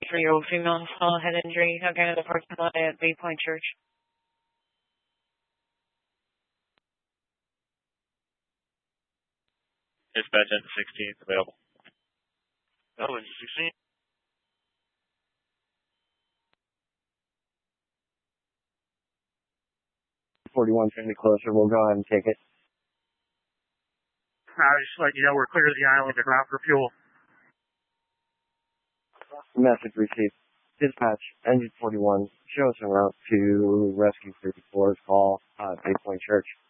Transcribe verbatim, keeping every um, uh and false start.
three-year-old female small head injury, again in the parking lot at Bay Point Church. Dispatch at the sixteenth available. Oh, and sixteen. forty-one trying to be closer. We'll go ahead and take it. I'll just let you know we're clear of the island and route for fuel. Message received. Dispatch, engine forty-one, show us en route to Rescue thirty-four's call, uh, Bay Point Church.